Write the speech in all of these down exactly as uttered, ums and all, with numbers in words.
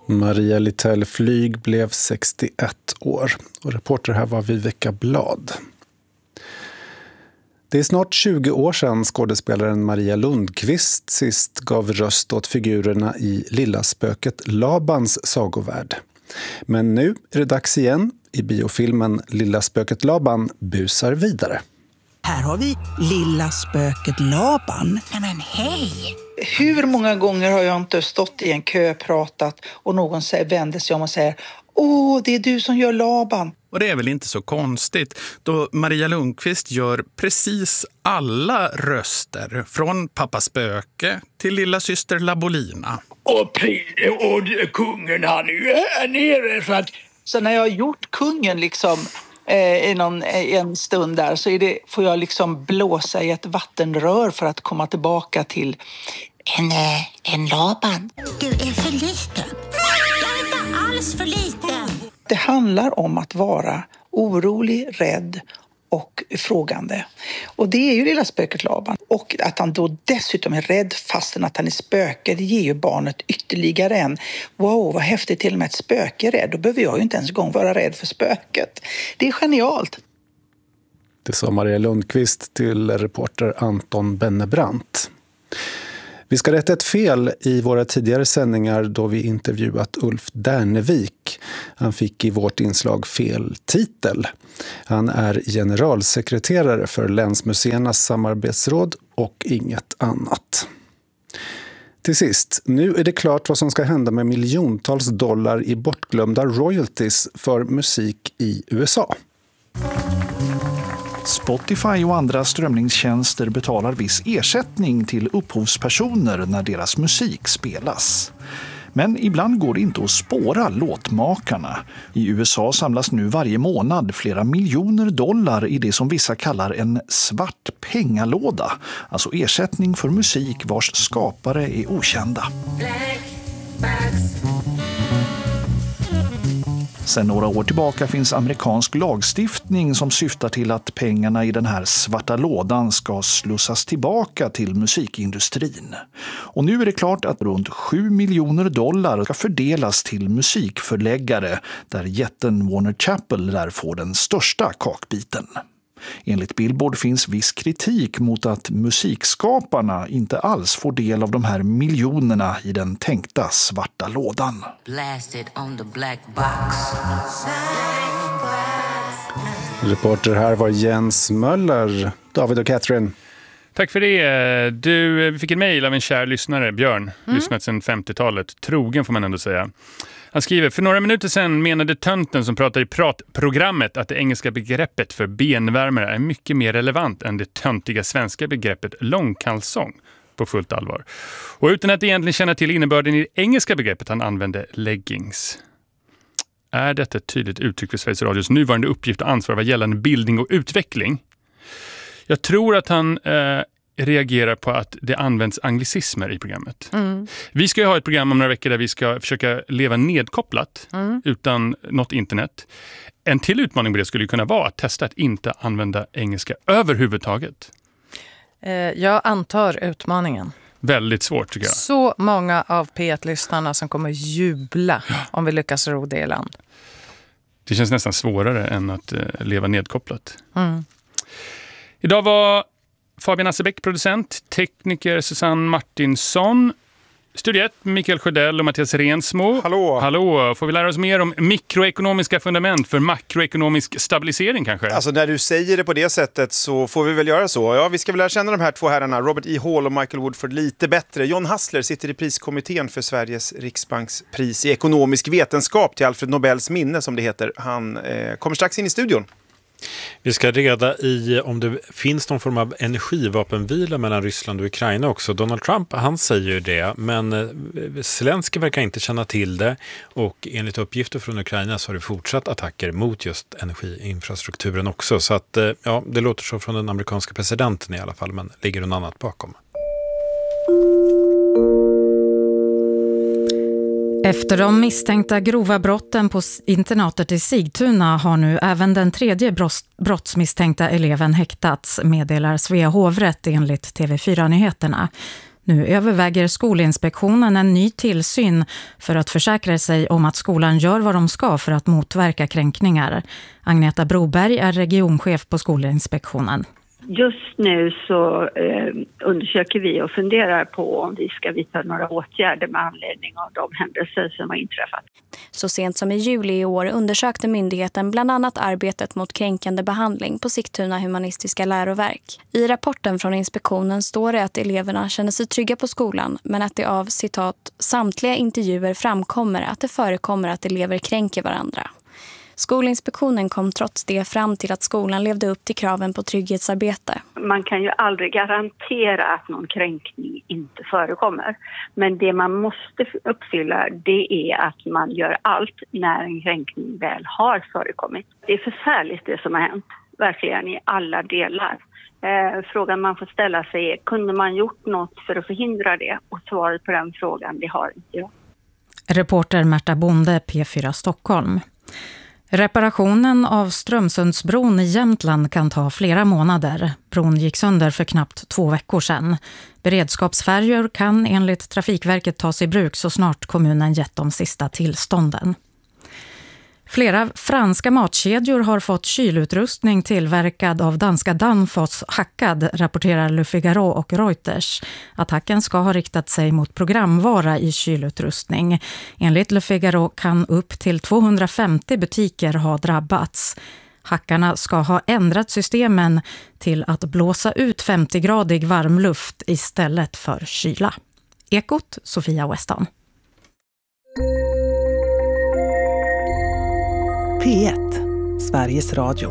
Maria Littell Flyg blev sextioett år och reporter här var Viveka Blad. Det är snart tjugo år sedan skådespelaren Maria Lundqvist sist gav röst åt figurerna i Lilla spöket Labans sagovärld. Men nu är det dags igen. I biofilmen Lilla spöket Laban busar vidare. Här har vi Lilla spöket Laban. Nej men hej! Hur många gånger har jag inte stått i en kö, pratat och någon vänder sig om och säger: åh, det är du som gör Laban. Och det är väl inte så konstigt då Maria Lundqvist gör precis alla röster från Pappa Spöke till lilla syster Labolina. Och, och kungen han är här nere så att... Så när jag har gjort kungen liksom eh, i någon, en stund där så är det, får jag liksom blåsa i ett vattenrör för att komma tillbaka till En, eh, en Laban. Du är för liten. Jag är inte alls för liten. Det handlar om att vara orolig, rädd och frågande. Och det är ju Lilla spöket Laban. Och att han då dessutom är rädd fastän att han är spöke, det ger ju barnet ytterligare en: wow, vad häftigt, till och med ett spöke är rädd. Då behöver jag ju inte ens gång vara rädd för spöket. Det är genialt. Det sa Maria Lundqvist till reporter Anton Bennebrant. Vi ska rätta ett fel i våra tidigare sändningar då vi intervjuat Ulf Dernevik. Han fick i vårt inslag fel titel. Han är generalsekreterare för Länsmuseernas samarbetsråd och inget annat. Till sist, nu är det klart vad som ska hända med miljontals dollar i bortglömda royalties för musik i U S A. Spotify och andra strömningstjänster betalar viss ersättning till upphovspersoner när deras musik spelas. Men ibland går det inte att spåra låtmakarna. I U S A samlas nu varje månad flera miljoner dollar i det som vissa kallar en svart pengalåda. Alltså ersättning för musik vars skapare är okända. Sedan några år tillbaka finns amerikansk lagstiftning som syftar till att pengarna i den här svarta lådan ska slussas tillbaka till musikindustrin. Och nu är det klart att runt sju miljoner dollar ska fördelas till musikförläggare där jätten Warner Chappell där får den största kakbiten. Enligt Billboard finns viss kritik mot att musikskaparna inte alls får del av de här miljonerna i den tänkta svarta lådan. On the black box. Reporter här var Jens Möller. David och Catherine. Tack för det. Du, vi fick ett mejl av en kär lyssnare, Björn. Mm. Lyssnat sedan femtiotalet. Trogen får man ändå säga. Han skriver: för några minuter sedan menade tönten som pratar i pratprogrammet att det engelska begreppet för benvärmare är mycket mer relevant än det töntiga svenska begreppet långkalsong. På fullt allvar. Och utan att egentligen känna till innebörden i det engelska begreppet han använde leggings. Är detta ett tydligt uttryck för Sveriges Radios nuvarande uppgift och ansvar vad gällande bildning och utveckling? Jag tror att han eh, reagerar på att det används anglicismer i programmet. Mm. Vi ska ju ha ett program om några veckor där vi ska försöka leva nedkopplat mm. utan något internet. En till utmaning på det skulle kunna vara att testa att inte använda engelska överhuvudtaget. Jag antar utmaningen. Väldigt svårt tycker jag. Så många av P ett-lyssnarna som kommer jubla om vi lyckas ro det i land. Det känns nästan svårare än att uh, leva nedkopplat. Mm. Idag var Fabian Assebäck producent, tekniker Susanne Martinsson, studiet Mikael Sjödell och Mattias Rensmo. Hallå! Hallå! Får vi lära oss mer om mikroekonomiska fundament för makroekonomisk stabilisering kanske? Alltså när du säger det på det sättet så får vi väl göra så. Ja, vi ska väl lära känna de här två herrarna, Robert E. Hall och Michael Woodford, lite bättre. John Hassler sitter i priskommittén för Sveriges Riksbankspris i ekonomisk vetenskap till Alfred Nobels minne som det heter. Han eh, kommer strax in i studion. Vi ska reda i om det finns någon form av energivapenvila mellan Ryssland och Ukraina också. Donald Trump, han säger ju det, men Zelensky verkar inte känna till det och enligt uppgifter från Ukraina så har det fortsatt attacker mot just energiinfrastrukturen också. Så att, ja, det låter så från den amerikanska presidenten i alla fall, men ligger något annat bakom. Efter de misstänkta grova brotten på internatet i Sigtuna har nu även den tredje brottsmisstänkta eleven häktats, meddelar Svea hovrätt enligt T V fyra-nyheterna. Nu överväger Skolinspektionen en ny tillsyn för att försäkra sig om att skolan gör vad de ska för att motverka kränkningar. Agneta Broberg är regionchef på Skolinspektionen. Just nu så eh, undersöker vi och funderar på om vi ska vidta några åtgärder med anledning av de händelser som har inträffat. Så sent som i juli i år undersökte myndigheten bland annat arbetet mot kränkande behandling på Sigtuna humanistiska läroverk. I rapporten från inspektionen står det att eleverna känner sig trygga på skolan, men att det av citat samtliga intervjuer framkommer att det förekommer att elever kränker varandra. Skolinspektionen kom trots det fram till att skolan levde upp till kraven på trygghetsarbete. Man kan ju aldrig garantera att någon kränkning inte förekommer. Men det man måste uppfylla, det är att man gör allt när en kränkning väl har förekommit. Det är förfärligt det som har hänt, verkligen i alla delar. Eh, frågan man får ställa sig är, kunde man gjort något för att förhindra det? Och svaret på den frågan, det har inte jag. Reporter Märta Bonde, P fyra Stockholm. Reparationen av Strömsundsbron i Jämtland kan ta flera månader. Bron gick sönder för knappt två veckor sedan. Beredskapsfärjor kan enligt Trafikverket tas i bruk så snart kommunen gett de sista tillstånden. Flera franska matkedjor har fått kylutrustning tillverkad av danska Danfoss hackad, rapporterar Le Figaro och Reuters. Attacken ska ha riktat sig mot programvara i kylutrustning. Enligt Le Figaro kan upp till tvåhundrafemtio butiker ha drabbats. Hackarna ska ha ändrat systemen till att blåsa ut femtio-gradig varmluft istället för kyla. Ekot, Sofia Weston. P ett, Sveriges Radio.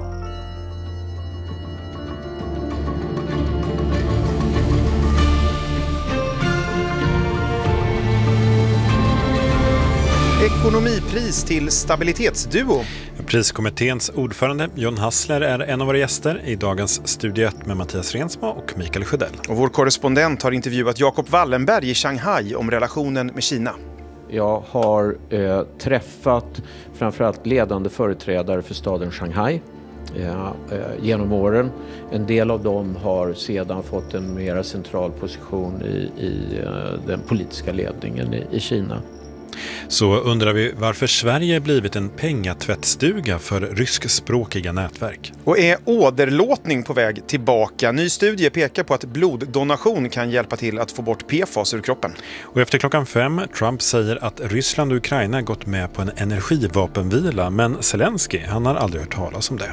Ekonomipris till stabilitetsduo. Priskommitténs ordförande John Hassler är en av våra gäster i dagens Studio ett med Mattias Rensma och Mikael Sjödell. Och vår korrespondent har intervjuat Jakob Wallenberg i Shanghai om relationen med Kina. Jag har eh, träffat framförallt ledande företrädare för staden Shanghai eh, genom åren. En del av dem har sedan fått en mer central position i, i eh, den politiska ledningen i, i Kina. Så undrar vi varför Sverige blivit en pengatvättstuga för ryskspråkiga nätverk. Och är åderlåtning på väg tillbaka? Ny studie pekar på att bloddonation kan hjälpa till att få bort P F A S ur kroppen. Och efter klockan fem, Trump säger att Ryssland och Ukraina gått med på en energivapenvila, men Zelensky, han har aldrig hört talas om det.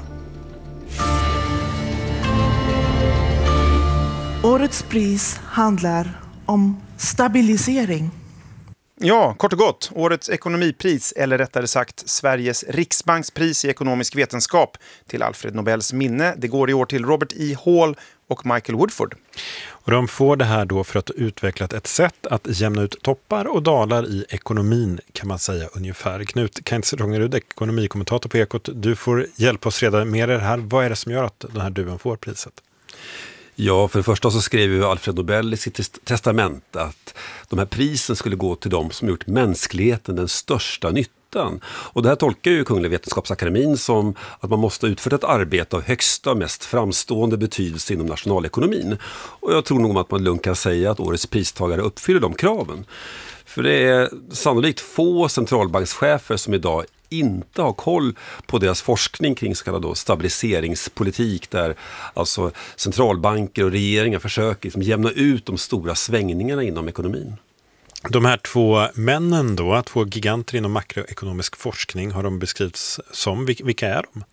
Årets pris handlar om stabilisering. Ja, kort och gott. Årets ekonomipris, eller rättare sagt Sveriges riksbankspris i ekonomisk vetenskap till Alfred Nobels minne. Det går i år till Robert E. Hall och Michael Woodford. Och de får det här då för att ha utvecklat ett sätt att jämna ut toppar och dalar i ekonomin, kan man säga ungefär. Knut Kentz-Rongerud, ekonomikommentator på Ekot. Du får hjälpa oss reda mer i det här. Vad är det som gör att den här duon får priset? Ja, för det första så skrev ju Alfred Nobel i sitt testament att de här prisen skulle gå till de som gjort mänskligheten den största nyttan. Och det här tolkar ju Kungliga Vetenskapsakademin som att man måste utföra ett arbete av högsta och mest framstående betydelse inom nationalekonomin. Och jag tror nog att man lugnt kan säga att årets pristagare uppfyller de kraven. För det är sannolikt få centralbankschefer som idag inte har koll på deras forskning kring så kallad då stabiliseringspolitik, där alltså centralbanker och regeringar försöker liksom jämna ut de stora svängningarna inom ekonomin. De här två männen då, två giganter inom makroekonomisk forskning, har de beskrivits som. Vilka är de?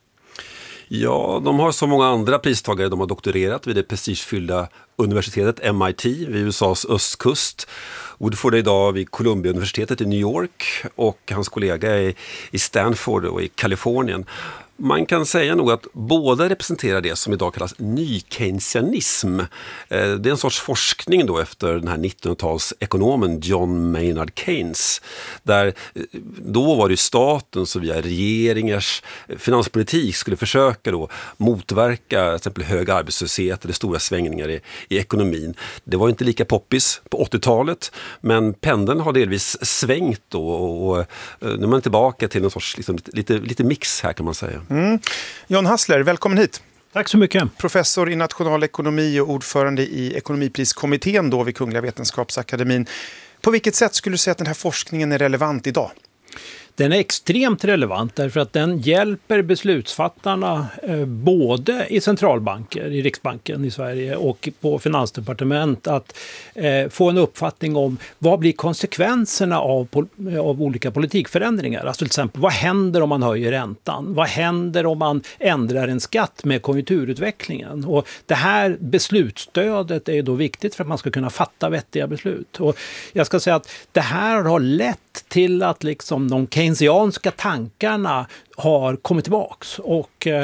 Ja, de har så många andra pristagare. De har doktorerat vid det prestigefyllda universitetet M I T vid U S A:s östkust. Woodford är idag vid Columbia-universitetet i New York och hans kollega är i Stanford och i Kalifornien. Man kan säga nog att båda representerar det som idag kallas ny-keynesianism. Det är en sorts forskning då efter den här nittonhundratals-ekonomen John Maynard Keynes. Där då var det staten som via regeringars finanspolitik skulle försöka då motverka till exempel hög arbetslöshet eller stora svängningar i, i ekonomin. Det var inte lika poppis på åttiotalet, men pendeln har delvis svängt då, och, och nu är man tillbaka till en sorts liksom, lite, lite mix här, kan man säga. Mm. John Hassler, välkommen hit. Tack så mycket. Professor i nationalekonomi och ordförande i ekonomipriskommittén då vid Kungliga Vetenskapsakademin. På vilket sätt skulle du säga att den här forskningen är relevant idag? Den är extremt relevant därför att den hjälper beslutsfattarna eh, både i centralbanker, i Riksbanken i Sverige och på Finansdepartement att eh, få en uppfattning om vad blir konsekvenserna av, av olika politikförändringar. Alltså till exempel, vad händer om man höjer räntan? Vad händer om man ändrar en skatt med konjunkturutvecklingen? Och det här beslutsstödet är då viktigt för att man ska kunna fatta vettiga beslut. Och jag ska säga att det här har lett till att liksom de keynesianska tankarna har kommit tillbaks och, eh,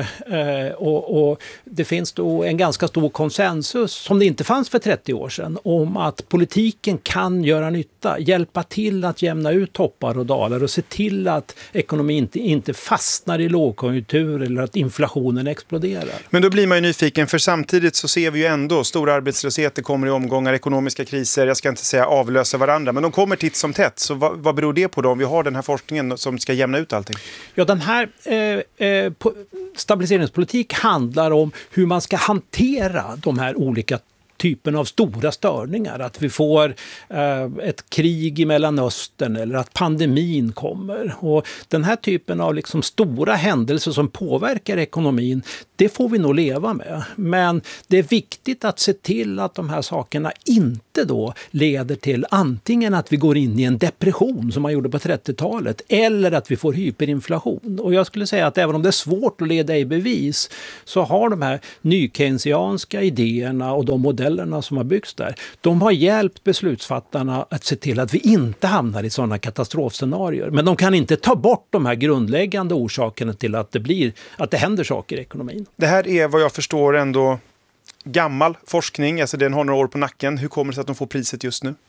och, och det finns då en ganska stor konsensus som det inte fanns för trettio år sedan om att politiken kan göra nytta, hjälpa till att jämna ut toppar och dalar och se till att ekonomin inte, inte fastnar i lågkonjunktur eller att inflationen exploderar. Men då blir man ju nyfiken för samtidigt så ser vi ju ändå stora arbetslösheter kommer i omgångar, ekonomiska kriser, jag ska inte säga avlösa varandra, men de kommer titt som tätt. Så vad, vad beror det på då om vi har den här forskningen som ska jämna ut allting? Ja, den här eh, eh, stabiliseringspolitik handlar om hur man ska hantera de här olika typen av stora störningar. Att vi får eh, ett krig i Mellanöstern eller att pandemin kommer. Och den här typen av liksom stora händelser som påverkar ekonomin, det får vi nog leva med. Men det är viktigt att se till att de här sakerna inte då leder till antingen att vi går in i en depression som man gjorde på trettiotalet eller att vi får hyperinflation. Och jag skulle säga att även om det är svårt att leda i bevis så har de här nykeynesianska idéerna och de modellerna som har byggts där, de har hjälpt beslutsfattarna att se till att vi inte hamnar i sådana katastrofscenarier. Men de kan inte ta bort de här grundläggande orsakerna till att det blir, att det händer saker i ekonomin. Det här är vad jag förstår ändå gammal forskning, alltså den har några år på nacken. Hur kommer det sig att de får priset just nu?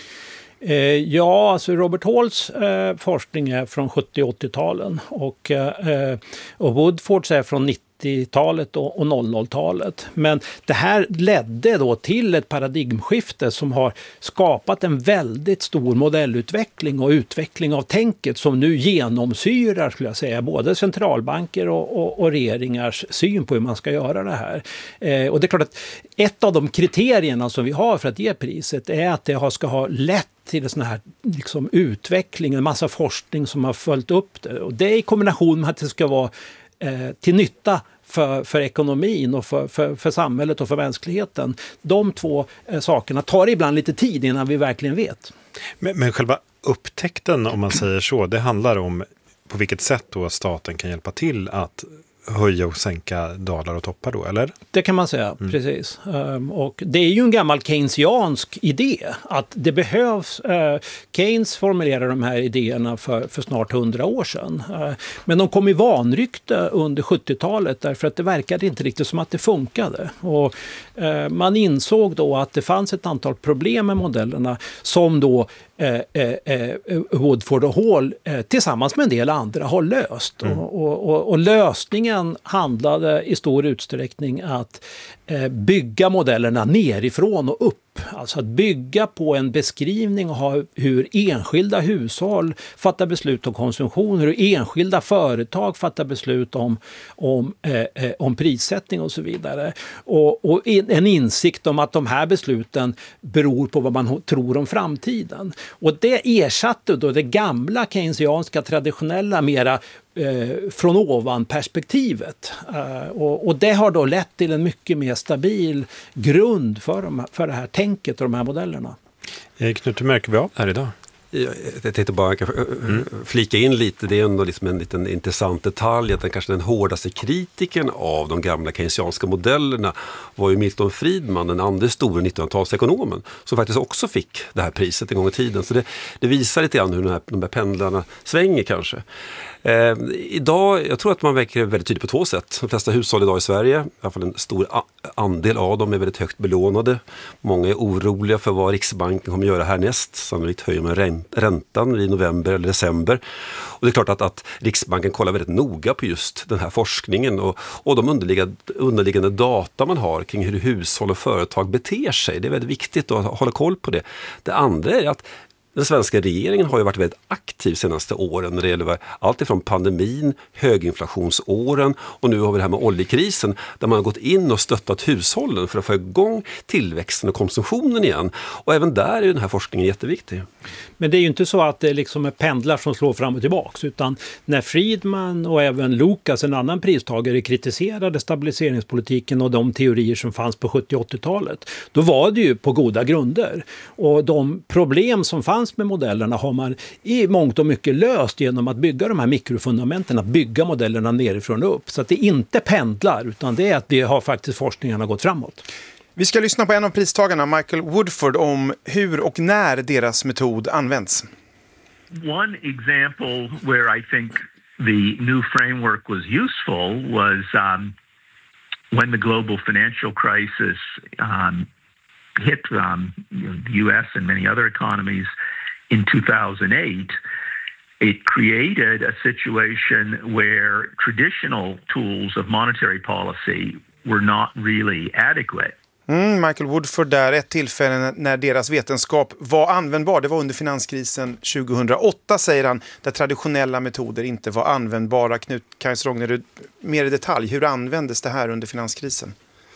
Eh, ja, alltså Robert Halls eh, forskning är från sjuttio- och åttio-talen och, eh, och Woodfords är från nittiotalet och noll noll-talet. Men det här ledde då till ett paradigmskifte som har skapat en väldigt stor modellutveckling och utveckling av tänket som nu genomsyrar, skulle jag säga, både centralbanker och, och, och regeringars syn på hur man ska göra det här. Eh, och det är klart att ett av de kriterierna som vi har för att ge priset är att det har, ska ha lett till en sån här liksom, utveckling, en massa forskning som har följt upp det. Och det är i kombination med att det ska vara eh, till nytta för, för ekonomin och för, för, för samhället och för mänskligheten. De två eh, sakerna tar ibland lite tid innan vi verkligen vet. Men, men själva upptäckten, om man säger så, det handlar om på vilket sätt då staten kan hjälpa till att höja och sänka dalar och toppar då, eller? Det kan man säga, mm. precis. Um, och det är ju en gammal keynesiansk idé att det behövs, uh, Keynes formulerade de här idéerna för, för snart hundra år sedan. Uh, men de kom i vanrykte under sjuttiotalet därför att det verkade inte riktigt som att det funkade. Och uh, man insåg då att det fanns ett antal problem med modellerna som då Eh, eh, Woodford och Hall eh, tillsammans med en del andra har löst. Mm. Och, och, och lösningen handlade i stor utsträckning att eh, bygga modellerna nerifrån och upp. Alltså att bygga på en beskrivning av hur enskilda hushåll fattar beslut om konsumtion, hur enskilda företag fattar beslut om, om, eh, om prissättning och så vidare. Och, och en insikt om att de här besluten beror på vad man tror om framtiden. Och det ersatte då det gamla keynesianska traditionella mera eh, från ovan perspektivet. Eh, och, och det har då lett till en mycket mer stabil grund för, de, för det här tänket och de här modellerna. Knut, hur märker vi av här idag? Jag, jag tänkte bara mm. flika in lite, det är ändå liksom en liten intressant detalj att den kanske den hårdaste kritiken av de gamla keynesianska modellerna var ju Milton Friedman, den andra stora nittonhundratalsekonomen, som faktiskt också fick det här priset en gång i tiden. Så det, det visar lite grann hur de här, de här pendlarna svänger kanske. Eh, idag, jag tror att man väcker väldigt tydligt på två sätt. De flesta hushåll idag i Sverige, i alla fall en stor andel av dem är väldigt högt belånade. Många är oroliga för vad Riksbanken kommer göra härnäst. Sannolikt höjer man räntan i november eller december. Och det är klart att, att Riksbanken kollar väldigt noga på just den här forskningen och, och de underliggande, underliggande data man har kring hur hushåll och företag beter sig. Det är väldigt viktigt att hålla koll på det. Det andra är att Den svenska regeringen har ju varit väldigt aktiv senaste åren när det gäller allt ifrån pandemin, höginflationsåren och nu har vi det här med oljekrisen där man har gått in och stöttat hushållen för att få igång tillväxten och konsumtionen igen. Och även där är den här forskningen jätteviktig. Men det är ju inte så att det liksom är pendlar som slår fram och tillbaks, utan när Friedman och även Lucas, en annan pristagare, kritiserade stabiliseringspolitiken och de teorier som fanns på sjuttio- och åttiotalet, då var det ju på goda grunder. Och de problem som fanns med modellerna har man i mångt och mycket löst genom att bygga de här mikrofundamenten, att bygga modellerna nerifrån och upp. Så att det inte pendlar, utan det är att vi har faktiskt forskningarna gått framåt. Vi ska lyssna på en av pristagarna, Michael Woodford, om hur och när deras metod används. One example where I think the new framework was useful was um, when the global financial crisis um, hit um, you know, the U S and many other economies in two thousand eight. It created a situation where traditional tools of monetary policy were not really adequate. Mm, Michael Woodford där, ett tillfälle när deras vetenskap var användbar. Det var under finanskrisen tjugohundraåtta, säger han, där traditionella metoder inte var användbara. Knut Kajs-Rognerud, mer i detalj, hur användes det här under finanskrisen?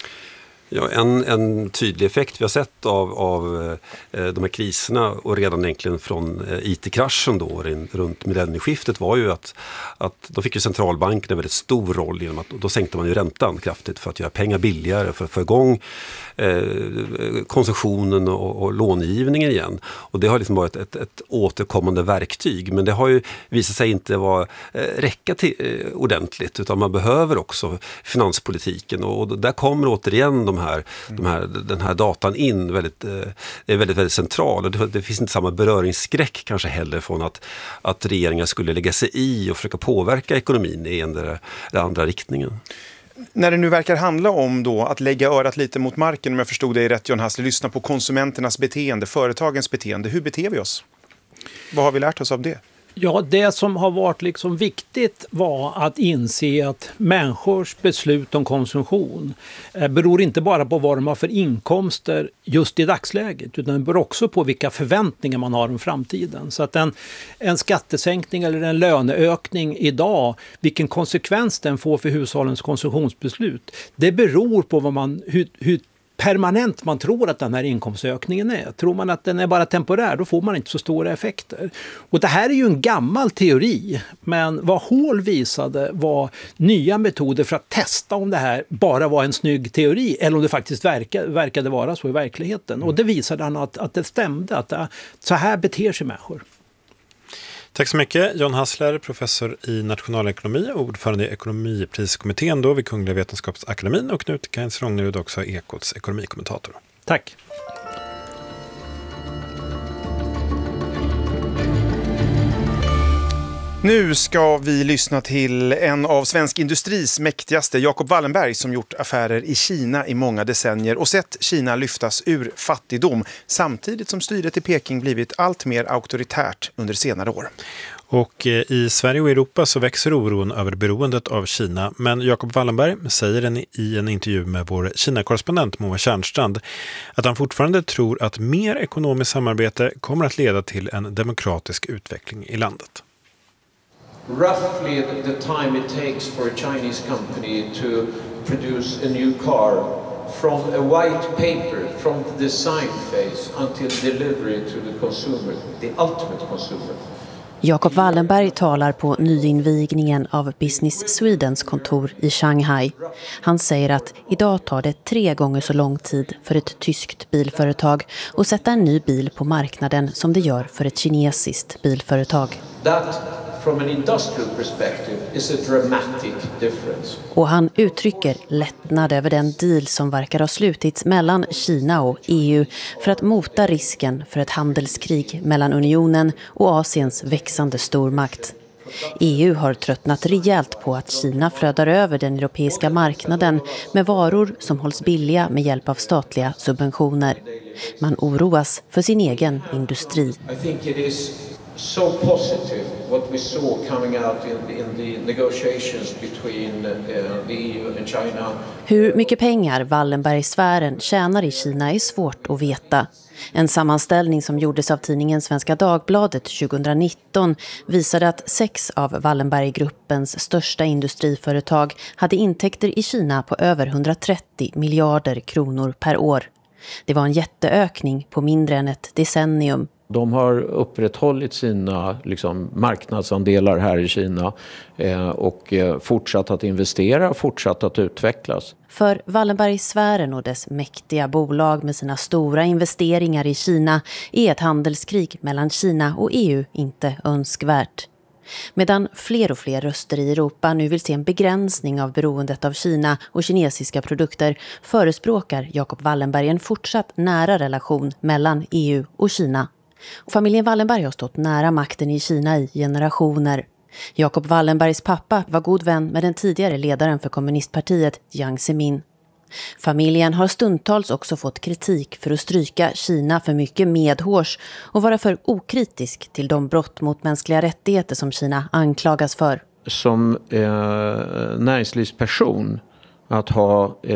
Ja, en, en tydlig effekt vi har sett av, av eh, de här kriserna och redan egentligen från eh, I T-kraschen då, runt millennieskiftet var ju att, att då fick ju centralbanken en väldigt stor roll genom att då sänkte man ju räntan kraftigt för att göra pengar billigare, för att få igång eh, konsumtionen och, och långivningen igen. Och det har liksom varit ett, ett återkommande verktyg, men det har ju visat sig inte vara, eh, räcka till, eh, ordentligt, utan man behöver också finanspolitiken och, och där kommer återigen de här, de här, den här datan in väldigt, eh, är väldigt, väldigt central. Och det, det finns inte samma beröringsskräck kanske heller från att, att regeringen skulle lägga sig i och försöka påverka ekonomin i en eller andra riktningen. När det nu verkar handla om då att lägga örat lite mot marken, om jag förstod det rätt, John Hassler, lyssna på konsumenternas beteende, företagens beteende. Hur beter vi oss? Vad har vi lärt oss av det? Ja, det som har varit liksom viktigt var att inse att människors beslut om konsumtion eh, beror inte bara på vad de har för inkomster just i dagsläget, utan det beror också på vilka förväntningar man har om framtiden. Så att en, en skattesänkning eller en löneökning idag, vilken konsekvens den får för hushållens konsumtionsbeslut, det beror på vad man, hur, hur permanent man tror att den här inkomstökningen är. Tror man att den är bara temporär, då får man inte så stora effekter. Och det här är ju en gammal teori, men vad Hall visade var nya metoder för att testa om det här bara var en snygg teori eller om det faktiskt verkade, verkade vara så i verkligheten. Mm. Och det visade han att, att det stämde, att det, så här beter sig människor. Tack så mycket. John Hassler, professor i nationalekonomi och ordförande i ekonomipriskommittén då vid Kungliga Vetenskapsakademin, och Knut Kajs-Rognerud, också Ekots ekonomikommentator. Tack. Nu ska vi lyssna till en av svensk industris mäktigaste, Jacob Wallenberg, som gjort affärer i Kina i många decennier och sett Kina lyftas ur fattigdom, samtidigt som styret i Peking blivit allt mer auktoritärt under senare år. Och i Sverige och Europa så växer oron över beroendet av Kina. Men Jacob Wallenberg säger i en intervju med vår Kina-korrespondent Moa Tjärnstrand att han fortfarande tror att mer ekonomiskt samarbete kommer att leda till en demokratisk utveckling i landet. Roughly the time it takes for a Chinese company to produce a new car from a white paper, from the design phase until delivery to the consumer, the ultimate consumer. Jacob Wallenberg talar på nyinvigningen av Business Swedens kontor i Shanghai. Han säger att idag tar det tre gånger så lång tid för ett tyskt bilföretag att sätta en ny bil på marknaden som det gör för ett kinesiskt bilföretag. That, from an industrial perspective, is a dramatic difference. Och han uttrycker lättnad över den deal som verkar ha slutits mellan Kina och E U för att mota risken för ett handelskrig mellan unionen och Asiens växande stormakt. E U har tröttnat rejält på att Kina flödar över den europeiska marknaden med varor som hålls billiga med hjälp av statliga subventioner. Man oroas för sin egen industri. I think it is so positive what we saw coming out in, in the negotiations between uh, the E U and China. Hur mycket pengar Wallenbergsfären tjänar i Kina är svårt att veta. En sammanställning som gjordes av tidningen Svenska Dagbladet tjugonitton visade att sex av Wallenberggruppens största industriföretag hade intäkter i Kina på över hundratrettio miljarder kronor per år. Det var en jätteökning på mindre än ett decennium. De har upprätthållit sina liksom, marknadsandelar här i Kina eh, och eh, fortsatt att investera, fortsatt att utvecklas. För Wallenbergsfären och dess mäktiga bolag med sina stora investeringar i Kina är ett handelskrig mellan Kina och E U inte önskvärt. Medan fler och fler röster i Europa nu vill se en begränsning av beroendet av Kina och kinesiska produkter förespråkar Jacob Wallenberg en fortsatt nära relation mellan E U och Kina. Familjen Wallenberg har stått nära makten i Kina i generationer. Jacob Wallenbergs pappa var god vän med den tidigare ledaren för kommunistpartiet, Jiang Zemin. Familjen har stundtals också fått kritik för att stryka Kina för mycket medhårs och vara för okritisk till de brott mot mänskliga rättigheter som Kina anklagas för. Som eh, näringslivsperson att ha eh,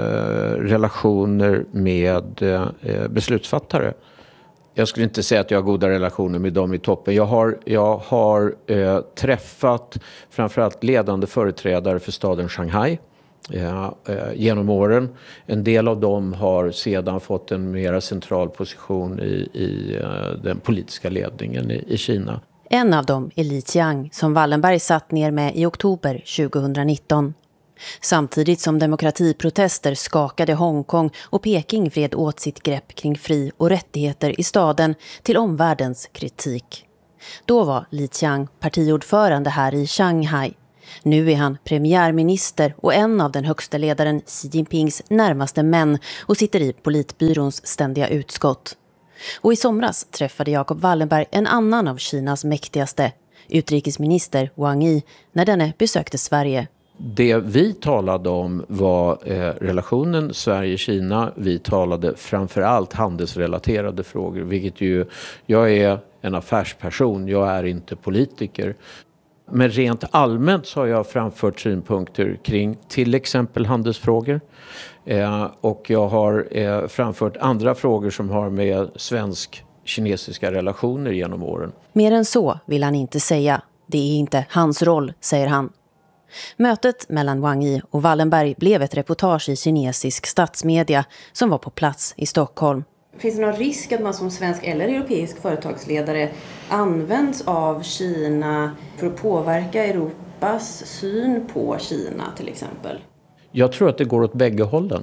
relationer med eh, beslutsfattare. Jag skulle inte säga att jag har goda relationer med dem i toppen. Jag har, jag har eh, träffat framförallt ledande företrädare för staden Shanghai eh, eh, genom åren. En del av dem har sedan fått en mer central position i, i eh, den politiska ledningen i, i Kina. En av dem är Li Qiang som Wallenberg satt ner med i oktober tjugonitton. Samtidigt som demokratiprotester skakade Hongkong och Peking vred åt sitt grepp kring fri- och rättigheter i staden till omvärldens kritik. Då var Li Qiang partiordförande här i Shanghai. Nu är han premiärminister och en av den högsta ledaren Xi Jinpings närmaste män och sitter i politbyråns ständiga utskott. Och i somras träffade Jacob Wallenberg en annan av Kinas mäktigaste, utrikesminister Wang Yi, när denne besökte Sverige. Det vi talade om var eh, relationen Sverige-Kina. Vi talade framförallt handelsrelaterade frågor, vilket ju, jag är en affärsperson, jag är inte politiker. Men rent allmänt så har jag framfört synpunkter kring till exempel handelsfrågor. Eh, och jag har eh, framfört andra frågor som har med svensk-kinesiska relationer genom åren. Mer än så vill han inte säga. Det är inte hans roll, säger han. Mötet mellan Wang Yi och Wallenberg blev ett reportage i kinesisk statsmedia som var på plats i Stockholm. Finns det någon risk att man som svensk eller europeisk företagsledare används av Kina för att påverka Europas syn på Kina till exempel? Jag tror att det går åt bägge hållen.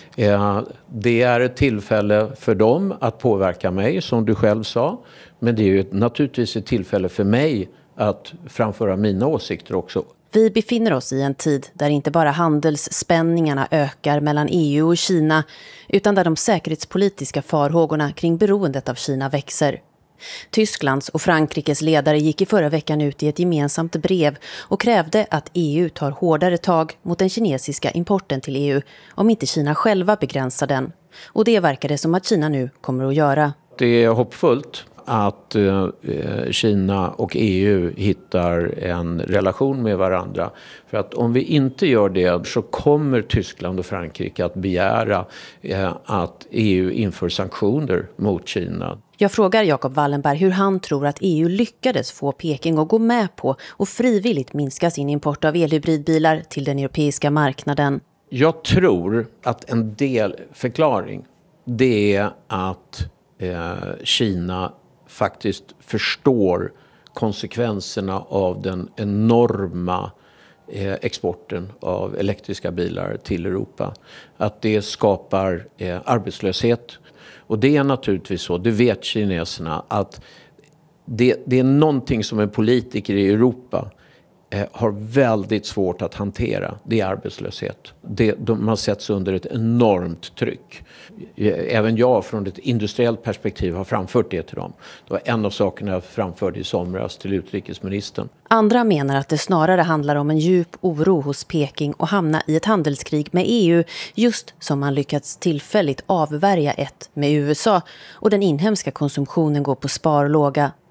Det är ett tillfälle för dem att påverka mig, som du själv sa. Men det är ju naturligtvis ett tillfälle för mig att framföra mina åsikter också. Vi befinner oss i en tid där inte bara handelsspänningarna ökar mellan E U och Kina, utan där de säkerhetspolitiska farhågorna kring beroendet av Kina växer. Tysklands och Frankrikes ledare gick i förra veckan ut i ett gemensamt brev och krävde att E U tar hårdare tag mot den kinesiska importen till E U om inte Kina själva begränsar den. Och det verkar det som att Kina nu kommer att göra. Det är hoppfullt att eh, Kina och E U hittar en relation med varandra. För att om vi inte gör det så kommer Tyskland och Frankrike att begära eh, att E U inför sanktioner mot Kina. Jag frågar Jacob Wallenberg hur han tror att E U lyckades få Peking att gå med på och frivilligt minska sin import av elhybridbilar till den europeiska marknaden. Jag tror att en del förklaring det är att eh, Kina faktiskt förstår konsekvenserna av den enorma eh, exporten av elektriska bilar till Europa. Att det skapar eh, arbetslöshet. Och det är naturligtvis så, det vet kineserna, att det, det är någonting som en politiker i Europa eh, har väldigt svårt att hantera. Det är arbetslöshet. Det, de, man sätts under ett enormt tryck. Även jag från ett industriellt perspektiv har framfört det till dem. Det var en av sakerna jag framförde i somras till utrikesministern. Andra menar att det snarare handlar om en djup oro hos Peking och hamna i ett handelskrig med E U, just som man lyckats tillfälligt avvärja ett med U S A och den inhemska konsumtionen går på sparlåga.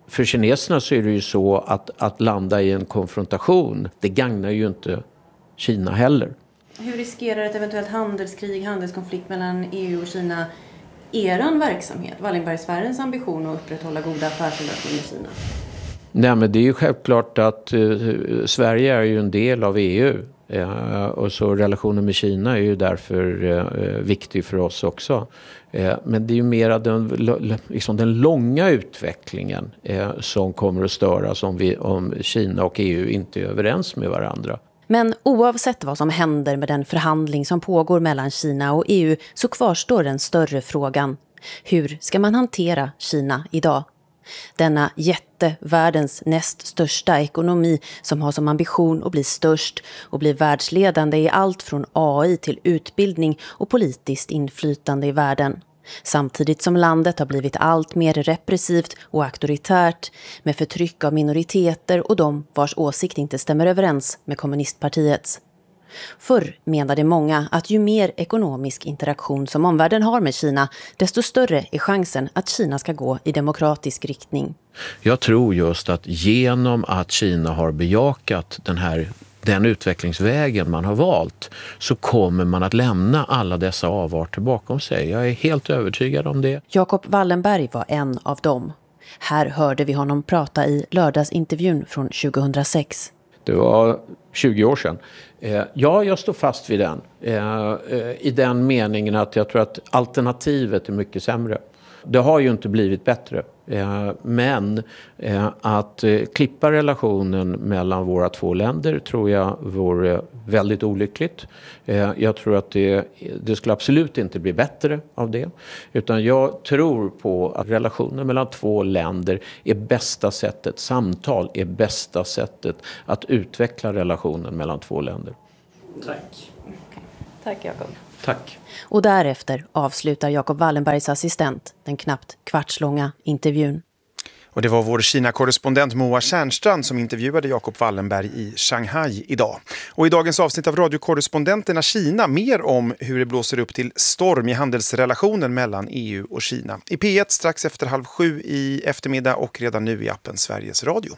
för kineserna så är det ju så att, att landa i en konfrontation, det gagnar ju inte Kina heller. Hur riskerar ett eventuellt handelskrig, handelskonflikt mellan E U och Kina eran verksamhet, Wallenbergsfärens ambition att upprätthålla goda affärsrelationer med Kina? Nej, men det är ju självklart att uh, Sverige är ju en del av E U. Uh, och så relationen med Kina är ju därför uh, viktig för oss också. Uh, men det är ju mera den, liksom den långa utvecklingen uh, som kommer att störas om, vi, om Kina och E U inte är överens med varandra. Men oavsett vad som händer med den förhandling som pågår mellan Kina och E U så kvarstår den större frågan. Hur ska man hantera Kina idag? Denna jätte, världens näst största ekonomi som har som ambition att bli störst och bli världsledande i allt från A I till utbildning och politiskt inflytande i världen. Samtidigt som landet har blivit allt mer repressivt och auktoritärt med förtryck av minoriteter och de vars åsikt inte stämmer överens med kommunistpartiets. Förr menade många att ju mer ekonomisk interaktion som omvärlden har med Kina, desto större är chansen att Kina ska gå i demokratisk riktning. Jag tror just att genom att Kina har bejakat den här den utvecklingsvägen man har valt så kommer man att lämna alla dessa avarter bakom sig. Jag är helt övertygad om det. Jacob Wallenberg var en av dem. Här hörde vi honom prata i lördagsintervjun från tjugohundrasex. Det var tjugo år sedan. Eh, ja, jag står fast vid den. Eh, eh, I den meningen att jag tror att alternativet är mycket sämre. Det har ju inte blivit bättre. Eh, men eh, att eh, klippa relationen mellan våra två länder tror jag vore väldigt olyckligt. Eh, jag tror att det, det skulle absolut inte bli bättre av det. Utan jag tror på att relationen mellan två länder är bästa sättet, samtal är bästa sättet att utveckla relationen mellan två länder. Tack. Tack Jakob. Tack. Och därefter avslutar Jacob Wallenbergs assistent den knappt kvartslånga intervjun. Och det var vår Kina-korrespondent Moa Tjärnstrand som intervjuade Jacob Wallenberg i Shanghai idag. Och i dagens avsnitt av radiokorrespondenterna Kina mer om hur det blåser upp till storm i handelsrelationen mellan E U och Kina. I P ett strax efter halv sju i eftermiddag och redan nu i appen Sveriges Radio.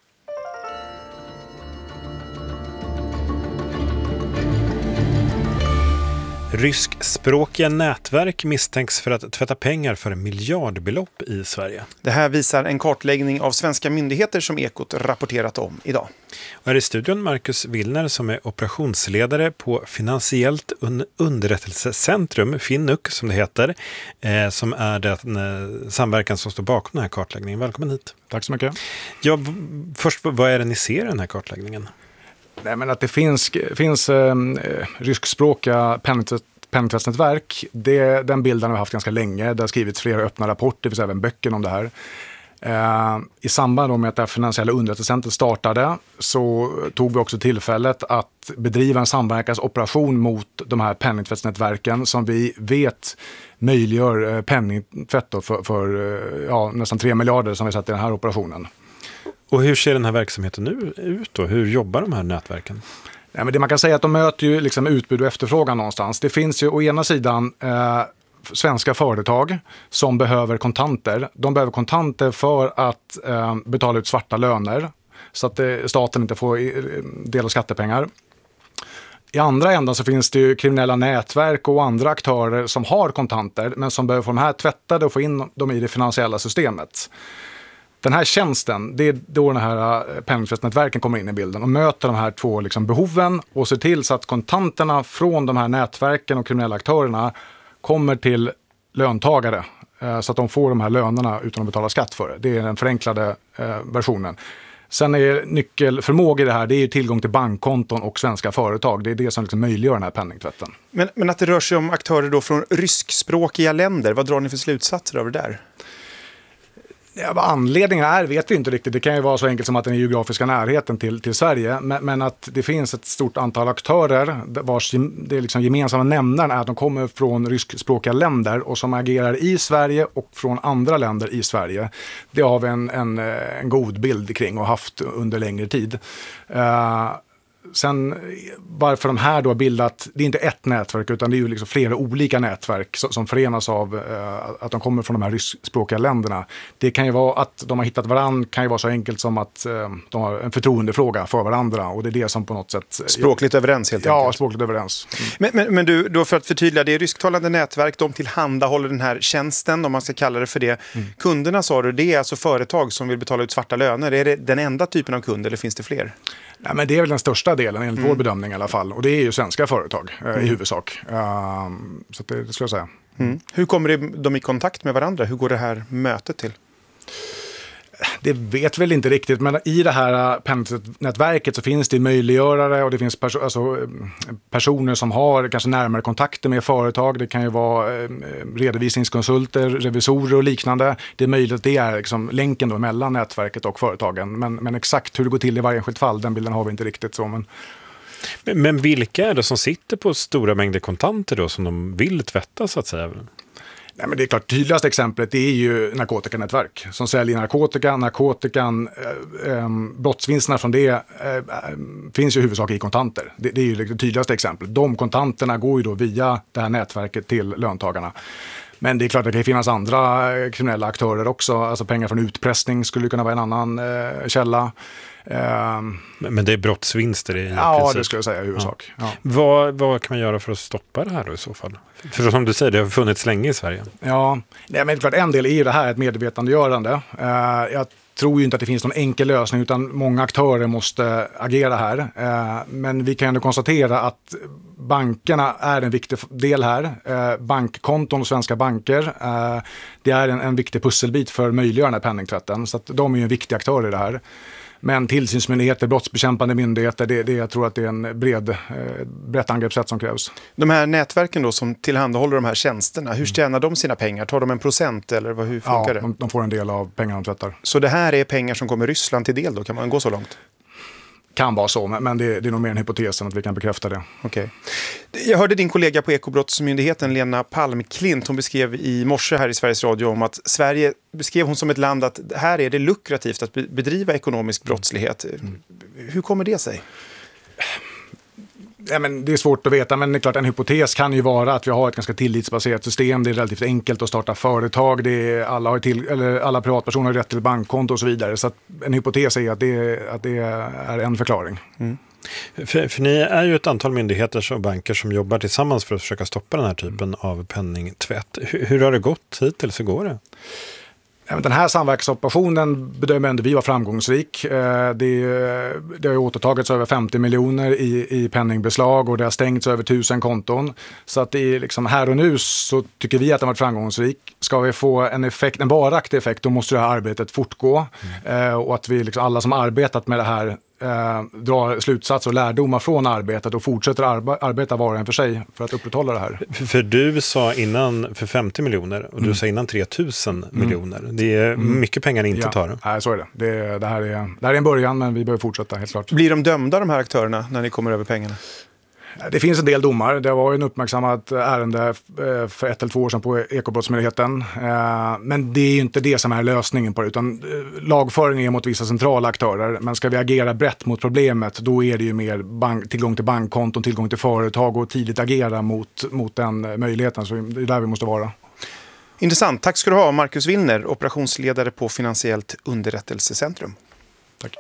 Ryskspråkiga nätverk misstänks för att tvätta pengar för miljardbelopp i Sverige. Det här visar en kartläggning av svenska myndigheter som Ekot rapporterat om idag. Och här i studion Marcus Willner som är operationsledare på Finansiellt underrättelsecentrum, Finnuk som det heter, eh, som är den eh, samverkan som står bakom den här kartläggningen. Välkommen hit. Tack så mycket. Ja, v- först, vad är det ni ser i den här kartläggningen? Nej, men att det finns, finns eh, ryskspråkiga penningtvättsnätverk, det, den bilden har vi haft ganska länge. Det har skrivits flera öppna rapporter, det finns även böcker om det här. Eh, I samband med att det finansiella underrättelsecentret startade så tog vi också tillfället att bedriva en samverkansoperation mot de här penningtvättsnätverken som vi vet möjliggör penningtvätt för, för ja, nästan tre miljarder som vi satt i den här operationen. Och hur ser den här verksamheten nu ut då? Hur jobbar de här nätverken? Ja, men det man kan säga är att de möter ju liksom utbud och efterfrågan någonstans. Det finns ju å ena sidan eh, svenska företag som behöver kontanter. De behöver kontanter för att eh, betala ut svarta löner så att eh, staten inte får eh, del av skattepengar. I andra änden så finns det ju kriminella nätverk och andra aktörer som har kontanter men som behöver få de här tvättade och få in dem i det finansiella systemet. Den här tjänsten, det är då den här penningtvättsnätverken kommer in i bilden och möter de här två liksom behoven och ser till så att kontanterna från de här nätverken och kriminella aktörerna kommer till löntagare så att de får de här lönerna utan att betala skatt för det. Det är den förenklade eh, versionen. Sen är nyckelförmåga i det här, det är tillgång till bankkonton och svenska företag. Det är det som liksom möjliggör den här penningtvätten. Men, men att det rör sig om aktörer då från ryskspråkiga länder, vad drar ni för slutsatser över det där? Ja, vad anledningen är vet vi inte riktigt. Det kan ju vara så enkelt som att den geografiska närheten till, till Sverige. Men, men att det finns ett stort antal aktörer vars det liksom gemensamma nämnaren är att de kommer från ryskspråkiga länder och som agerar i Sverige och från andra länder i Sverige. Det har vi en, en, en god bild kring och haft under längre tid. Uh, sen varför de här då har bildat, det är inte ett nätverk utan det är ju liksom flera olika nätverk som, som förenas av eh, att de kommer från de här ryskspråkiga länderna. Det kan ju vara att de har hittat varandra, kan ju vara så enkelt som att eh, de har en förtroendefråga för varandra och det är det som på något sätt... Språkligt ja, överens helt enkelt. Ja, språkligt överens. Mm. Men, men, men du, då för att förtydliga, det är rysktalande nätverk, de tillhandahåller den här tjänsten, om man ska kalla det för det. Mm. Kunderna sa du, det är alltså företag som vill betala ut svarta löner. Är det den enda typen av kund eller finns det fler? Nej, men det är väl den största delen enligt mm. vår bedömning i alla fall. Och det är ju svenska företag eh, mm. i huvudsak. Uh, så det, det skulle jag säga. Mm. Hur kommer det, de i kontakt med varandra? Hur går det här mötet till? Det vet väl inte riktigt, men i det här penningnätverket så finns det möjliggörare och det finns perso- alltså, personer som har kanske närmare kontakter med företag. Det kan ju vara eh, redovisningskonsulter, revisorer och liknande. Det är möjligt att det är liksom länken då mellan nätverket och företagen. Men, men exakt hur det går till i varje enskilt fall, den bilden har vi inte riktigt så. Men... Men, men vilka är det som sitter på stora mängder kontanter då som de vill tvätta så att säga? Nej, men det är klart, tydligaste exemplet det är ju narkotikanätverk som säljer narkotika. Narkotikan, eh, eh, brottsvinsterna från det eh, finns ju i huvudsak i kontanter. Det, det är ju det tydligaste exemplet. De kontanterna går ju då via det här nätverket till löntagarna. Men det är klart att det kan finnas andra kriminella aktörer också. Alltså pengar från utpressning skulle kunna vara en annan eh, källa. Um, men det är brottsvinster i Ja, princip. det skulle jag säga i huvudsak. Ja. Ja. Vad, vad kan man göra för att stoppa det här då i så fall? För som du säger, det har funnits länge i Sverige. Ja, nej, men klart en del är ju det här ett medvetandegörande. Uh, jag tror ju inte att det finns någon enkel lösning utan många aktörer måste agera här. Uh, men vi kan ändå konstatera att bankerna är en viktig del här. Uh, bankkonton och svenska banker, uh, det är en, en viktig pusselbit för möjliggörande penningtvätten. Så att de är ju en viktig aktör i det här. Men tillsynsmyndigheter, brottsbekämpande myndigheter, det, det, jag tror att det är en bred, eh, brett angreppssätt som krävs. De här nätverken då som tillhandahåller de här tjänsterna, hur tjänar de sina pengar? Tar de en procent eller vad, hur funkar ja, det? De, de får en del av pengarna de tvättar. Så det här är pengar som kommer Ryssland till del då? Kan man gå så långt? Kan vara så, men det, det är nog mer en hypotes än att vi kan bekräfta det. Okej. Jag hörde din kollega på Ekobrottsmyndigheten, Lena Palmklint, hon beskrev i morse här i Sveriges Radio om att Sverige beskrev hon som ett land att här är det lukrativt att bedriva ekonomisk brottslighet. Mm. Hur kommer det sig? Ja, men det är svårt att veta, men det är klart en hypotes kan ju vara att vi har ett ganska tillitsbaserat system. Det är relativt enkelt att starta företag. Det är, alla, har till, eller alla privatpersoner har rätt till bankkonto och så vidare. Så att en hypotes är att det, att det är en förklaring. Mm. För, för ni är ju ett antal myndigheter och banker som jobbar tillsammans för att försöka stoppa den här typen av penningtvätt. Hur, hur har det gått hittills? Hur går det? Den här samverkansoperationen bedömer ändå vi var framgångsrik. Det, det har återtagits över femtio miljoner i, i penningbeslag och det har stängts över tusen konton. Så att det är liksom här och nu så tycker vi att den har varit framgångsrik. Ska vi få en, effekt, en varaktig effekt då måste det här arbetet fortgå. Mm. Och att vi liksom, alla som arbetat med det här Eh, drar slutsatser och lärdomar från arbetet och fortsätter arba- arbeta var och en för sig för att upprätthålla det här. För, för du sa innan för femtio miljoner och du mm. sa innan tre tusen mm. miljoner. Det är mm. mycket pengar ni inte ja. tar. Nej, så är det. Det, det, här är, det här är en början men vi behöver fortsätta helt klart. Blir de dömda de här aktörerna när ni kommer över pengarna? Det finns en del domar. Det var en uppmärksammat ärende för ett eller två år sedan på Ekobrottsmyndigheten. Men det är ju inte det som är lösningen på det, utan lagföring är mot vissa centrala aktörer. Men ska vi agera brett mot problemet, då är det ju mer bank, tillgång till bankkonton, tillgång till företag och tidigt agera mot, mot den möjligheten. Så det är där vi måste vara. Intressant. Tack ska du ha, Marcus Willner, operationsledare på Finansiellt underrättelsecentrum. Tack.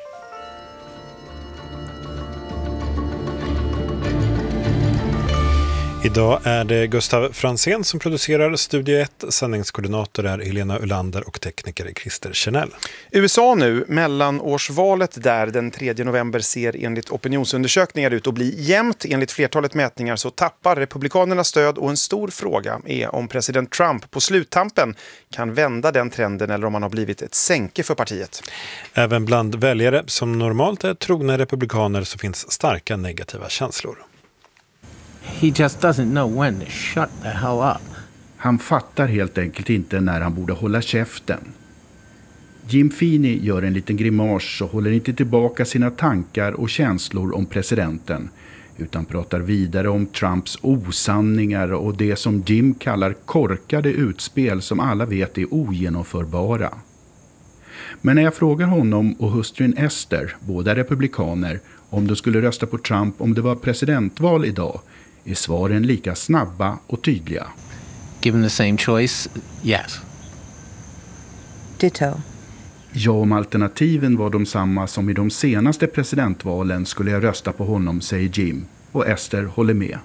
Idag är det Gustav Fransén som producerar Studio ett, sändningskoordinator är Helena Ullander och tekniker är Christer Kjernell. U S A nu, mellanårsvalet där den tredje november ser enligt opinionsundersökningar ut att bli jämnt. Enligt flertalet mätningar så tappar republikanernas stöd och en stor fråga är om president Trump på sluttampen kan vända den trenden eller om han har blivit ett sänke för partiet. Även bland väljare som normalt är trogna republikaner så finns starka negativa känslor. He just doesn't know when to shut the hell up. Han fattar helt enkelt inte när han borde hålla käften. Jim Feeney gör en liten grimas och håller inte tillbaka sina tankar och känslor om presidenten utan pratar vidare om Trumps osanningar och det som Jim kallar korkade utspel som alla vet är ogenomförbara. Men när jag frågar honom och hustrun Esther, båda republikaner, om de skulle rösta på Trump om det var presidentval idag, är svaren lika snabba och tydliga. Given the same choice, yes. Ditto. Ja, om alternativen var de samma som i de senaste presidentvalen skulle jag rösta på honom, säger Jim, och Esther håller med.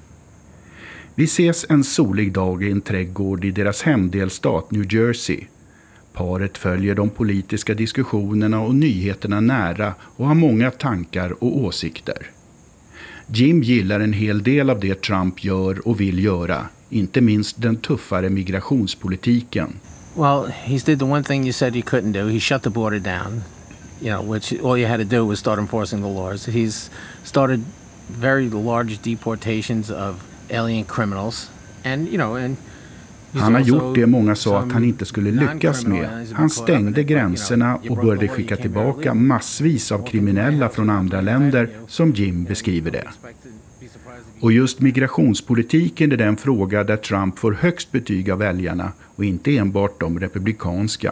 Vi ses en solig dag i en trädgård i deras hemdelstat New Jersey. Paret följer de politiska diskussionerna och nyheterna nära och har många tankar och åsikter. Jim gillar en hel del av det Trump gör och vill göra, inte minst den tuffare migrationspolitiken. Well, he did the one thing you said you couldn't do. He shut the border down, you know, which all you had to do was start enforcing the laws. He's started very large deportations of alien criminals, and you know, and han har gjort det många sa att han inte skulle lyckas med. Han stängde gränserna och började skicka tillbaka massvis av kriminella från andra länder, som Jim beskriver det. Och just migrationspolitiken är den fråga där Trump får högst betyg av väljarna och inte enbart de republikanska.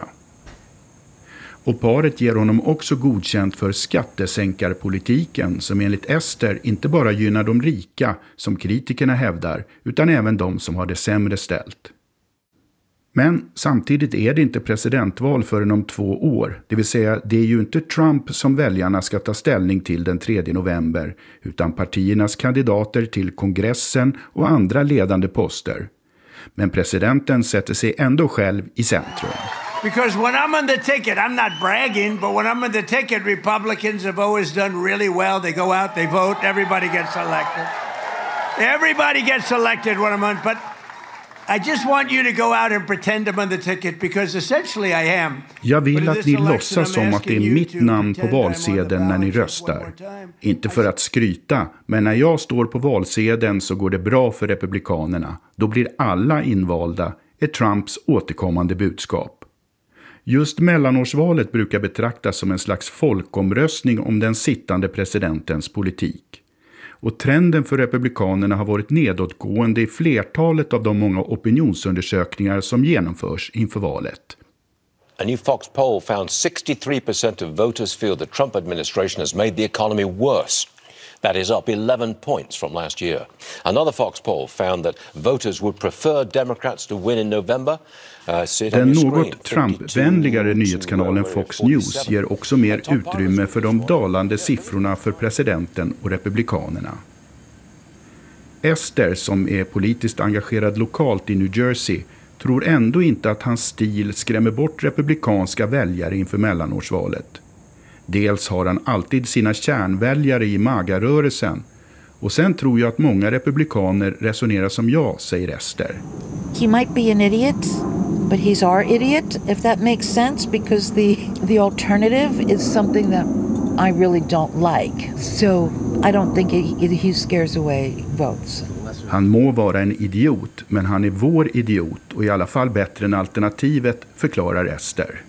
Och paret ger honom också godkänt för skattesänkarpolitiken som enligt Esther inte bara gynnar de rika som kritikerna hävdar utan även de som har det sämre ställt. Men samtidigt är det inte presidentval förrän om två år, det vill säga det är ju inte Trump som väljarna ska ta ställning till den tredje november utan partiernas kandidater till kongressen och andra ledande poster. Men presidenten sätter sig ändå själv i centrum. Because when I'm on the ticket, I'm not bragging, but when I'm on the ticket, Republicans have always done really well. They go out, they vote, everybody gets elected. Everybody gets elected when I'm on, but I just want you to go out and pretend I'm on the ticket because essentially I am. Jag vill att ni låtsas som att det är mitt namn på valsedeln när ni röstar. Inte för att skryta, men när jag står på valsedeln så går det bra för republikanerna. Då blir alla invalda, är Trumps återkommande budskap. Just mellanårsvalet brukar betraktas som en slags folkomröstning om den sittande presidentens politik. Och trenden för republikanerna har varit nedåtgående i flertalet av de många opinionsundersökningar som genomförs inför valet. A new Fox poll found sixty-three percent of voters feel the Trump administration has made the economy worse. That is up eleven points from last year. Another Fox poll found that voters would prefer Democrats to win in November. Den något Trump-vänligare nyhetskanalen Fox News ger också mer utrymme för de dalande siffrorna för presidenten och republikanerna. Esther, som är politiskt engagerad lokalt i New Jersey, tror ändå inte att hans stil skrämmer bort republikanska väljare inför mellanårsvalet. Dels har han alltid sina kärnväljare i MAGA-rörelsen. Och sen tror jag att många republikaner resonerar som jag, säger Esther. He might be an idiot, but he's our idiot, if that makes sense, because the, the alternative is something that I really don't like. So I don't think he, he scares away votes. Han må vara en idiot, men han är vår idiot och i alla fall bättre än alternativet, förklarar Esther.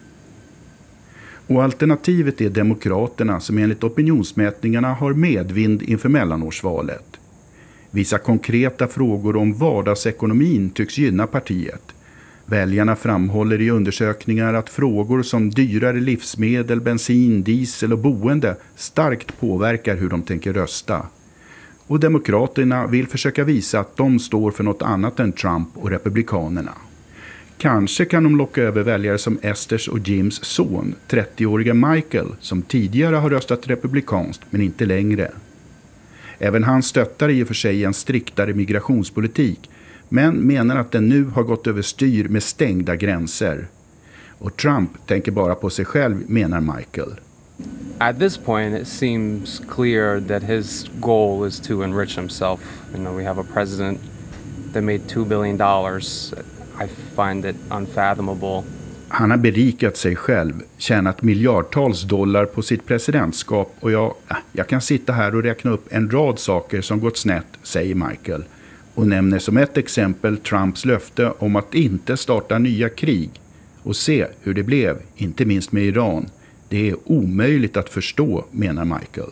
Och alternativet är demokraterna som enligt opinionsmätningarna har medvind inför mellanårsvalet. Vissa konkreta frågor om vardagsekonomin tycks gynna partiet. Väljarna framhåller i undersökningar att frågor som dyrare livsmedel, bensin, diesel och boende starkt påverkar hur de tänker rösta. Och demokraterna vill försöka visa att de står för något annat än Trump och republikanerna. Kanske kan de locka över väljare som Esthers och Jims son, trettioåriga Michael, som tidigare har röstat republikanskt men inte längre. Även han stöttar i och för sig en striktare migrationspolitik, men menar att den nu har gått över styr med stängda gränser. Och Trump tänker bara på sig själv, menar Michael. At this point, it seems clear that his goal is to enrich himself. You know, we have a president that made two billion dollars. I find it unfathomable. Han har berikat sig själv, tjänat miljardtals dollar på sitt presidentskap och jag, jag kan sitta här och räkna upp en rad saker som gått snett, säger Michael. Och nämner som ett exempel Trumps löfte om att inte starta nya krig. Och se hur det blev, inte minst med Iran. Det är omöjligt att förstå, menar Michael.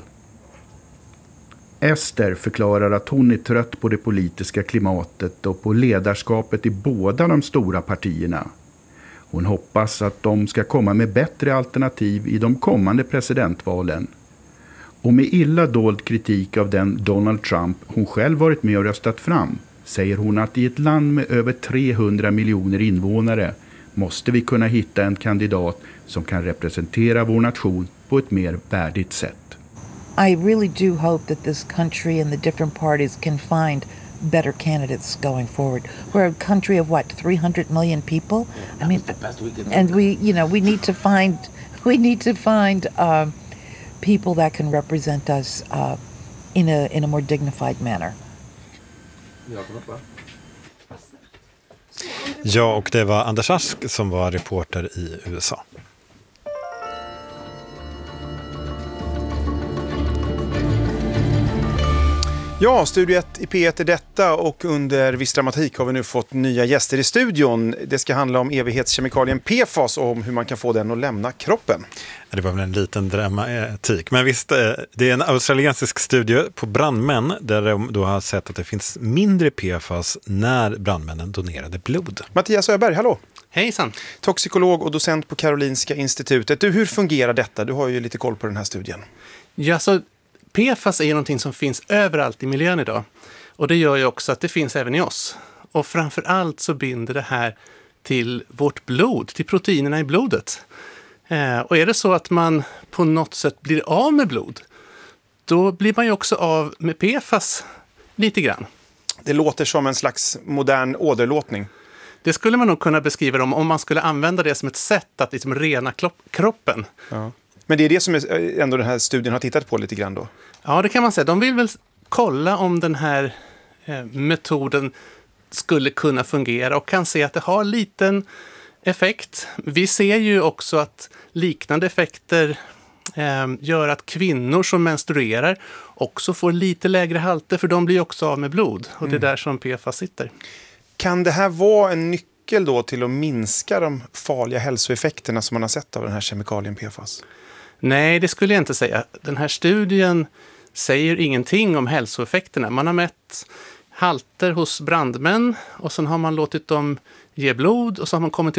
Esther förklarar att hon är trött på det politiska klimatet och på ledarskapet i båda de stora partierna. Hon hoppas att de ska komma med bättre alternativ i de kommande presidentvalen. Och med illa dold kritik av den Donald Trump hon själv varit med och röstat fram säger hon att i ett land med över trehundra miljoner invånare måste vi kunna hitta en kandidat som kan representera vår nation på ett mer värdigt sätt. I really do hope that this country and the different parties can find better candidates going forward. We're a country of what, three hundred million people? I mean, and we, you know, we need to find, we need to find uh, people that can represent us uh, in a in a more dignified manner. Ja, och det var Anders Ask som var reporter i U S A. Ja, Studio ett i P ett är detta och under Viss Dramatik har vi nu fått nya gäster i studion. Det ska handla om evighetskemikalien P F A S och om hur man kan få den att lämna kroppen. Det var väl en liten dramatik. Men visst, det är en australiensisk studie på brandmän där de då har sett att det finns mindre P F A S när brandmännen donerade blod. Mattias Öberg, hallå! Hejsan! Toxikolog och docent på Karolinska institutet. Du, hur fungerar detta? Du har ju lite koll på den här studien. Ja, så P F A S är ju någonting som finns överallt i miljön idag. Och det gör ju också att det finns även i oss. Och framför allt så binder det här till vårt blod, till proteinerna i blodet. Eh, och är det så att man på något sätt blir av med blod, då blir man ju också av med P F A S lite grann. Det låter som en slags modern åderlåtning. Det skulle man nog kunna beskriva om, om man skulle använda det som ett sätt att liksom rena kroppen. Ja. Men det är det som är, ändå den här studien har tittat på lite grann då? Ja, det kan man säga. De vill väl kolla om den här eh, metoden skulle kunna fungera och kan se att det har liten effekt. Vi ser ju också att liknande effekter eh, gör att kvinnor som menstruerar också får lite lägre halter, för de blir också av med blod. Och det är där som P F A S sitter. Kan det här vara en nyckel då till att minska de farliga hälsoeffekterna som man har sett av den här kemikalien P F A S? Nej, det skulle jag inte säga. Den här studien säger ingenting om hälsoeffekterna. Man har mätt halter hos brandmän och sen har man låtit dem ge blod och så har man kommit